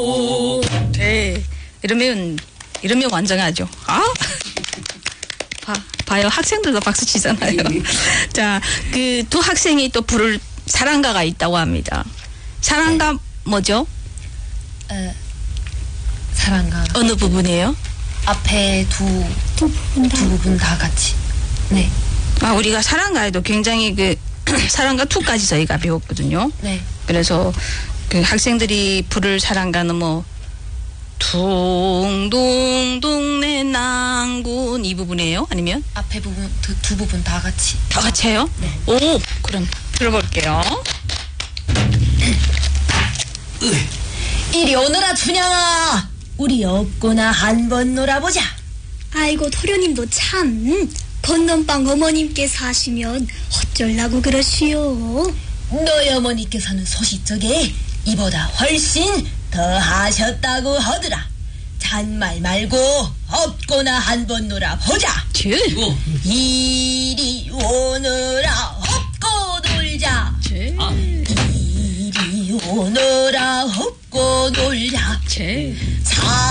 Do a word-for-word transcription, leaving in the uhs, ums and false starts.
네. 이러면 이러면 완전하죠. 아? 봐, 봐요. 학생들도 박수 치잖아요. 자, 그 두 학생이 또 부를 사랑가가 있다고 합니다. 사랑가 네. 뭐죠? 에, 사랑가. 어느 부분이에요? 앞에 두, 두 부분 다 같이. 네. 아, 우리가 사랑가에도 굉장히 그 사랑가 이까지 저희가 배웠거든요. 네. 그래서 그 학생들이 부를 사랑가는 뭐 둥둥둥 내 낭군 이 부분이에요? 아니면? 앞에 부분 두, 두 부분 다 같이. 다 같이 해요? 네. 오, 그럼 들어볼게요. 이리 오너라 춘향아. 우리 없거나 한번 놀아보자. 아이고 도련님도 참 건넌방 어머님께서 하시면 어쩌려고 그러시오. 너희 어머니께서는 소시적에 이보다 훨씬 더 하셨다고 하더라. 잔말 말고 없거나 한번 놀아보자. 이리 오너라 없고 놀자. 이리 오너라 없고 놀자. 사